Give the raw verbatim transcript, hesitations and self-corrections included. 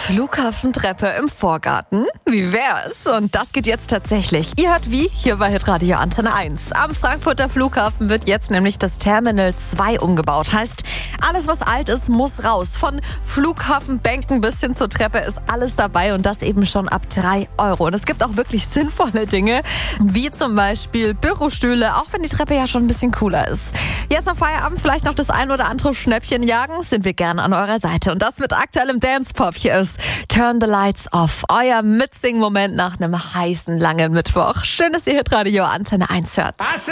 Flughafentreppe im Vorgarten? Wie wär's? Und das geht jetzt tatsächlich. Ihr hört wie? Hier bei Hitradio Antenne eins. Am Frankfurter Flughafen wird jetzt nämlich das Terminal zwei umgebaut. Heißt, alles was alt ist, muss raus. Von Flughafenbänken bis hin zur Treppe ist alles dabei und das eben schon ab drei Euro. Und es gibt auch wirklich sinnvolle Dinge, wie zum Beispiel Bürostühle, auch wenn die Treppe ja schon ein bisschen cooler ist. Jetzt am Feierabend vielleicht noch das ein oder andere Schnäppchen jagen, sind wir gerne an eurer Seite. Und das mit aktuellem Dance-Pop. Hier ist Turn the Lights Off, euer Mitsing-Moment nach einem heißen, langen Mittwoch. Schön, dass ihr Hitradio Antenne eins hört.